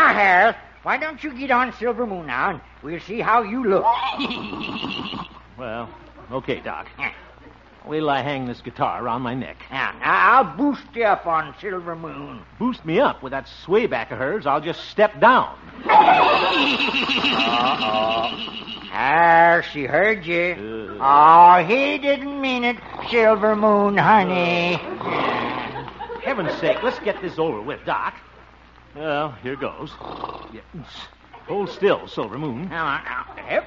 Hal, why don't you get on Silver Moon now, and we'll see how you look. Well, okay, Doc. Wait till I hang this guitar around my neck. Now, I'll boost you up on Silver Moon. Boost me up with that sway back of hers. I'll just step down. Hal, she heard you. Oh, he didn't mean it, Silver Moon, honey. Heaven's sake, let's get this over with, Doc. Well, here goes. Yeah. Hold still, Silver Moon. Now. Yep.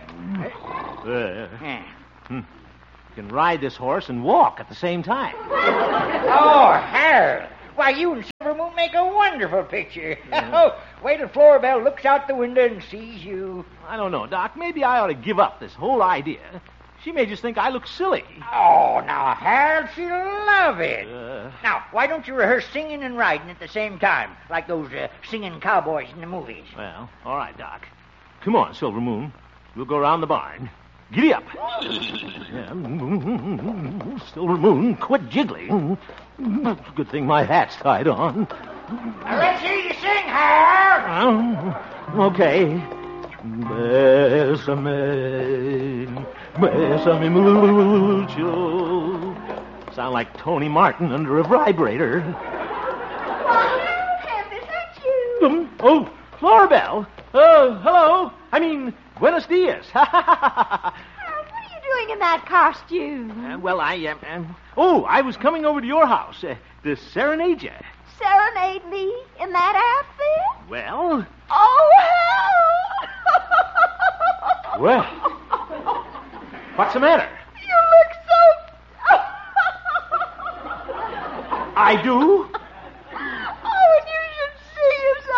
You can ride this horse and walk at the same time. Oh, Hal. Why, you and Silver Moon make a wonderful picture. Oh, wait till Floribel looks out the window and sees you. I don't know, Doc. Maybe I ought to give up this whole idea. She may just think I look silly. Oh, now, Hal, she'll love it. Now, why don't you rehearse singing and riding at the same time, like those singing cowboys in the movies? Well, all right, Doc. Come on, Silver Moon. We'll go around the barn. Giddy up. Silver Moon, quit jiggling. Good thing my hat's tied on. Now, let's hear you sing, Hal. Okay. Bésame mucho. Sound like Tony Martin under a vibrator. Pep, is that you? Oh, Floribel. Hello. I mean, buenos dias. What are you doing in that costume? Well, I I was coming over to your house to serenade you. Serenade me in that outfit? Well? Oh, hell! Well, what's the matter? You look so... I do? Oh, and you should see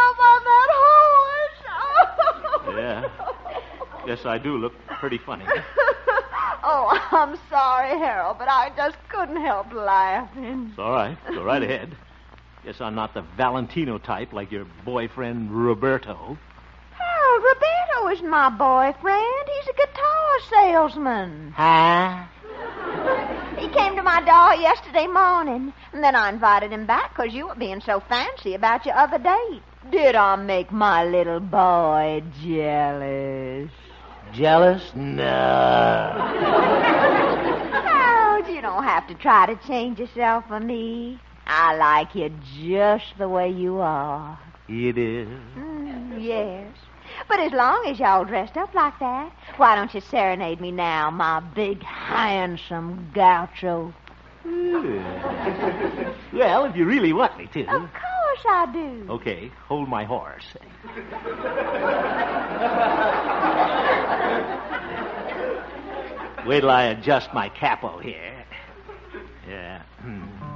yourself on that horse. Yeah. Guess I do look pretty funny. Oh, I'm sorry, Harold, but I just couldn't help laughing. It's all right. Go right ahead. Guess I'm not the Valentino type like your boyfriend, Roberto. Harold, Roberto isn't my boyfriend. He's a guitar salesman. Huh? He came to my door yesterday morning, and then I invited him back because you were being so fancy about your other date. Did I make my little boy jealous? Jealous? No. Harold, you don't have to try to change yourself for me. I like you just the way you are. It is. Yes. But as long as y'all dressed up like that, why don't you serenade me now, my big, handsome gaucho? Well, if you really want me to. Of course I do. Okay, hold my horse. Wait till I adjust my capo here. Yeah.